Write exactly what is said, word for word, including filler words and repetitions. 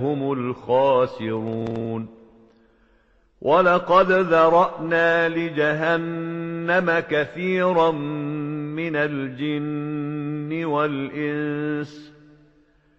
هم الخاسرون ولقد ذرأنا لجهنم كثيرا من الجن والإنس